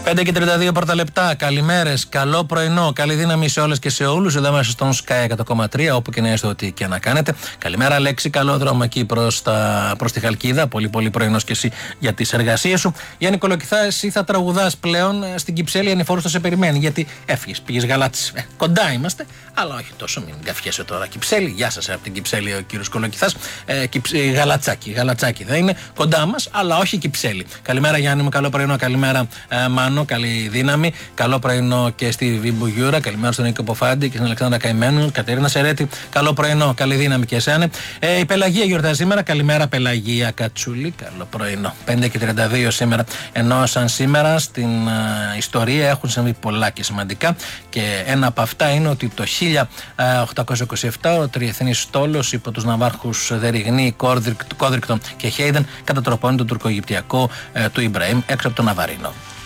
5:32 πρώτα λεπτά. Καλημέρες, καλό πρωινό, καλή δύναμη σε όλες και σε όλους. Εδώ είμαστε στον Sky 100,3, όπου και να είστε, ό,τι και να κάνετε. Καλημέρα, Αλέξη, καλό δρόμο εκεί προς τη Χαλκίδα. Πολύ πρωινός και εσύ για τις εργασίες σου. Γιάννη Κολοκυθά, εσύ θα τραγουδάς πλέον στην Κυψέλη. Ανηφόρος θα σε περιμένει, γιατί έφυγες, πήγες Γαλάτσι. Κοντά είμαστε, αλλά όχι τόσο, μην καφιέσαι τώρα. Κυψέλη, γεια σας από την Κυψέλη ο κύριος Κολοκυθάς. Γαλατσάκι θα είναι κοντά μας, αλλά όχι Κυψέλη. Καλημέρα, Γιάννη μου, καλό πρωινό, καλημέρα. Μάνο, καλή δύναμη. Καλό πρωινό και στη Βίμπου Γιούρα. Καλημέρα στον Νίκο Ποφάντη και στην Αλεξάνδρα Καημένου. Κατερίνα Σερέτη. Καλό πρωινό, καλή δύναμη και εσένα. Η Πελαγία γιορτάζει σήμερα. Καλημέρα, Πελαγία Κατσούλη. Καλό πρωινό. 5:32 σήμερα. Ενώ σαν σήμερα στην ιστορία έχουν συμβεί πολλά και σημαντικά. Και ένα από αυτά είναι ότι το 1827 ο τριεθνής στόλος υπό τους ναυάρχους Δεριγνή, Κόδρικτον και Χέιντεν κατατροπώνει τον τουρκοαιγυπτιακό του Ιμπραήμ έξω από τον Ναβαρίνο.